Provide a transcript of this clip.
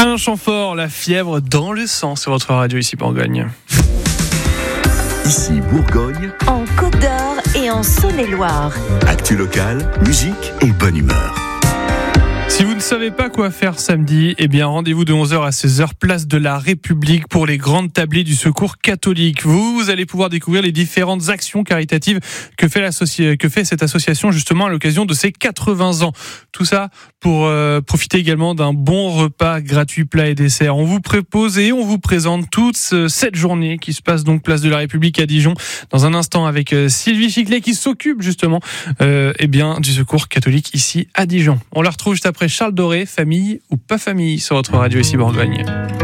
Alain Chamfort, la fièvre dans le sang sur votre radio ici Bourgogne. Ici Bourgogne, en Côte d'Or et en Saône-et-Loire. actu locale, musique et bonne humeur. Si vous ne savez pas quoi faire samedi, eh bien rendez-vous de 11h à 16h, place de la République pour les grandes tablées du Secours catholique. Vous allez pouvoir découvrir les différentes actions caritatives que fait cette association justement à l'occasion de ses 80 ans. Tout ça pour profiter également d'un bon repas gratuit, plats et desserts. On vous propose et on vous présente toute cette journée qui se passe donc place de la République à Dijon. Dans un instant avec Sylvie Chiclet qui s'occupe justement du Secours catholique ici à Dijon. On la retrouve juste après Charles Doré, famille ou pas famille sur votre radio ici Bourgogne.